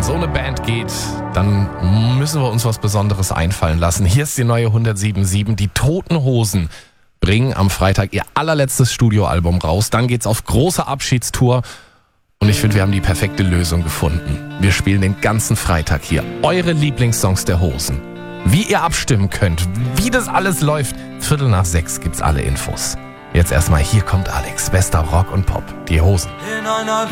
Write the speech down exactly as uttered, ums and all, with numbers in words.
wenn so eine Band geht, dann müssen wir uns was Besonderes einfallen lassen. Hier ist die neue hundertsieben Komma sieben. Die Toten Hosen bringen am Freitag ihr allerletztes Studioalbum raus. Dann geht's auf große Abschiedstour. Und ich finde, wir haben die perfekte Lösung gefunden. Wir spielen den ganzen Freitag hier eure Lieblingssongs der Hosen. Wie ihr abstimmen könnt, wie das alles läuft, Viertel nach sechs gibt's alle Infos. Jetzt erstmal, hier kommt Alex, bester Rock und Pop, die Hosen. In einer